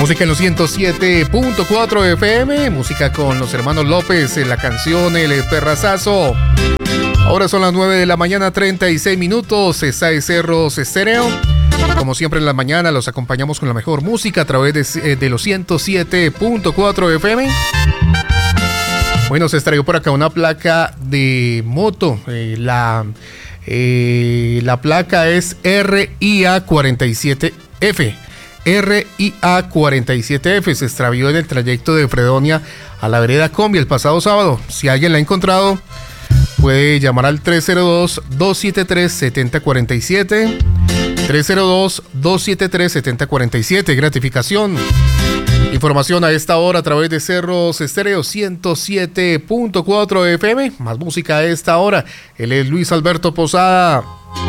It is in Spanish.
Música en los 107.4 FM, música con los hermanos López, la canción El Perrazazo. Ahora son las 9 de la mañana, 36 minutos. Esta es Cerros Estéreo. Como siempre en la mañana los acompañamos con la mejor música a través de los 107.4 FM. Bueno, se extrajo por acá una placa de moto. La placa es RIA47F. RIA47F se extravió en el trayecto de Fredonia a la vereda Combi el pasado sábado. Si alguien la ha encontrado, puede llamar al 302-273-7047. 302-273-7047. Gratificación. Información a esta hora a través de Cerros Estéreo 107.4 FM. Más música a esta hora. Él es Luis Alberto Posada.